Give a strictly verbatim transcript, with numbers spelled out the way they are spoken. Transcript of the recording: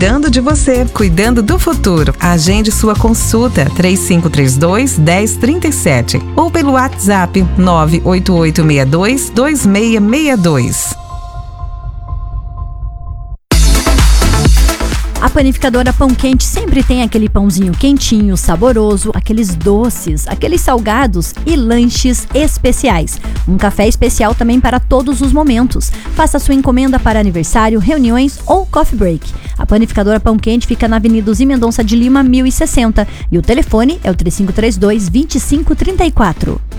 Cuidando de você, cuidando do futuro. Agende sua consulta três cinco três dois, um zero três sete ou pelo WhatsApp nove oito oito seis dois, dois seis seis dois. A panificadora Pão Quente sempre tem aquele pãozinho quentinho, saboroso, aqueles doces, aqueles salgados e lanches especiais. Um café especial também para todos os momentos. Faça sua encomenda para aniversário, reuniões ou coffee break. A panificadora Pão Quente fica na Avenida Zé Mendonça de Lima, mil e sessenta. E o telefone é o três cinco três dois, dois cinco três quatro.